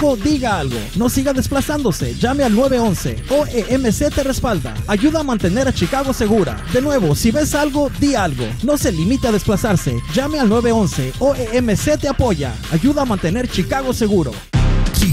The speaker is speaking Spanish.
algo, diga algo. No siga desplazándose. Llame al 911. OEMC te respalda. Ayuda a mantener a Chicago segura. De nuevo, si ves algo, di algo. No se limite a desplazarse. Llame al 911. OEMC te apoya. Ayuda a mantener Chicago seguro.